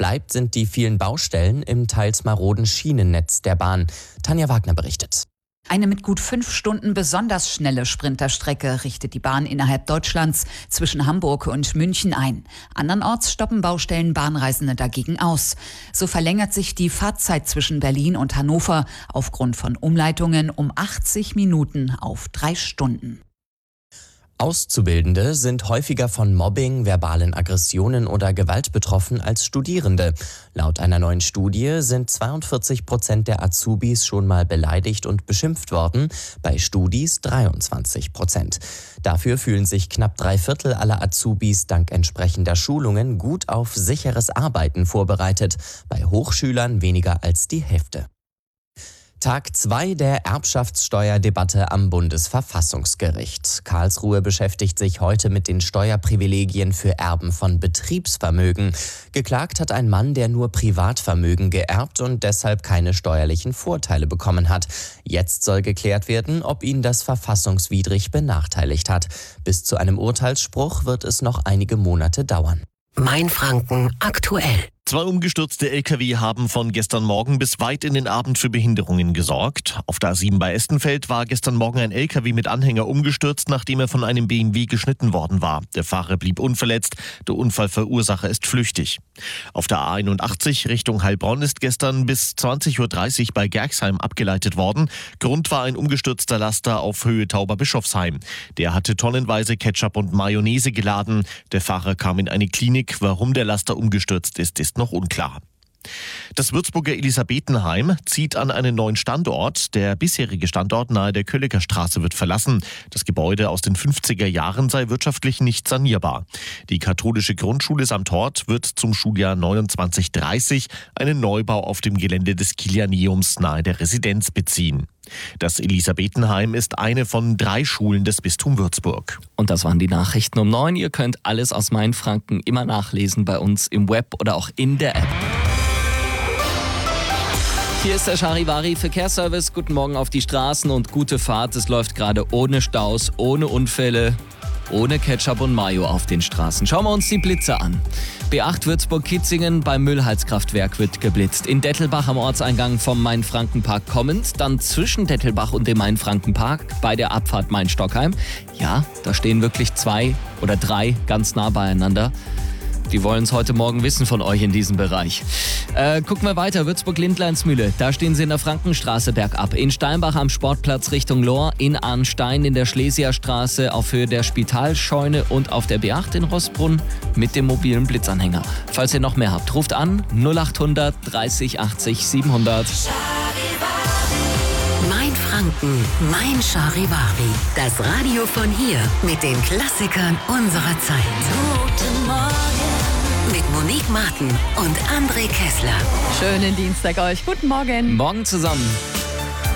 bleibt, sind die vielen Baustellen im teils maroden Schienennetz der Bahn. Tanja Wagner berichtet. Eine mit gut 5 Stunden besonders schnelle Sprinterstrecke richtet die Bahn innerhalb Deutschlands zwischen Hamburg und München ein. Andernorts stoppen Baustellen Bahnreisende dagegen aus. So verlängert sich die Fahrzeit zwischen Berlin und Hannover aufgrund von Umleitungen um 80 Minuten auf 3 Stunden. Auszubildende sind häufiger von Mobbing, verbalen Aggressionen oder Gewalt betroffen als Studierende. Laut einer neuen Studie sind 42% der Azubis schon mal beleidigt und beschimpft worden, bei Studis 23%. Dafür fühlen sich knapp 3/4 aller Azubis dank entsprechender Schulungen gut auf sicheres Arbeiten vorbereitet, bei Hochschülern weniger als die Hälfte. Tag 2 der Erbschaftssteuerdebatte am Bundesverfassungsgericht. Karlsruhe beschäftigt sich heute mit den Steuerprivilegien für Erben von Betriebsvermögen. Geklagt hat ein Mann, der nur Privatvermögen geerbt und deshalb keine steuerlichen Vorteile bekommen hat. Jetzt soll geklärt werden, ob ihn das verfassungswidrig benachteiligt hat. Bis zu einem Urteilsspruch wird es noch einige Monate dauern. Mainfranken aktuell. 2 umgestürzte Lkw haben von gestern Morgen bis weit in den Abend für Behinderungen gesorgt. Auf der A7 bei Estenfeld war gestern Morgen ein Lkw mit Anhänger umgestürzt, nachdem er von einem BMW geschnitten worden war. Der Fahrer blieb unverletzt, der Unfallverursacher ist flüchtig. Auf der A81 Richtung Heilbronn ist gestern bis 20:30 Uhr bei Gerxheim abgeleitet worden. Grund war ein umgestürzter Laster auf Höhe Tauberbischofsheim. Der hatte tonnenweise Ketchup und Mayonnaise geladen. Der Fahrer kam in eine Klinik. Warum der Laster umgestürzt ist noch unklar. Das Würzburger Elisabethenheim zieht an einen neuen Standort. Der bisherige Standort nahe der Kölliker Straße wird verlassen. Das Gebäude aus den 50er Jahren sei wirtschaftlich nicht sanierbar. Die katholische Grundschule samt Hort wird zum Schuljahr 29/30 einen Neubau auf dem Gelände des Kilianeums nahe der Residenz beziehen. Das Elisabethenheim ist eine von 3 Schulen des Bistum Würzburg. Und das waren die Nachrichten um 9. Ihr könnt alles aus Mainfranken immer nachlesen bei uns im Web oder auch in der App. Hier ist der Charivari Verkehrsservice. Guten Morgen auf die Straßen und gute Fahrt. Es läuft gerade ohne Staus, ohne Unfälle, ohne Ketchup und Mayo auf den Straßen. Schauen wir uns die Blitze an. B8 Würzburg-Kitzingen beim Müllheizkraftwerk wird geblitzt. In Dettelbach am Ortseingang vom Mainfrankenpark kommend, dann zwischen Dettelbach und dem Mainfrankenpark bei der Abfahrt Main-Stockheim. Ja, da stehen wirklich 2 oder 3 ganz nah beieinander. Die wollen es heute Morgen wissen von euch in diesem Bereich. Gucken wir weiter. Würzburg-Lindleinsmühle. Da stehen sie in der Frankenstraße bergab. In Steinbach am Sportplatz Richtung Lohr. In Arnstein in der Schlesierstraße auf Höhe der Spitalscheune. Und auf der B8 in Rossbrunn mit dem mobilen Blitzanhänger. Falls ihr noch mehr habt, ruft an 0800 30 80 700. Mainfranken, mein Charivari. Das Radio von hier mit den Klassikern unserer Zeit. Guten Morgen. Mit Monique Martin und André Kessler. Schönen Dienstag euch. Guten Morgen. Morgen zusammen.